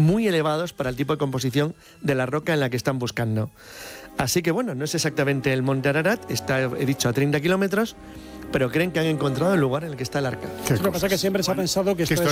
muy elevados para el tipo de composición de la roca en la que están buscando. Así que bueno, no es exactamente el Monte Ararat, está, he dicho, a 30 kilómetros, pero creen que han encontrado el lugar en el que está el arca. Lo que pasa es que siempre se ha pensado que esto es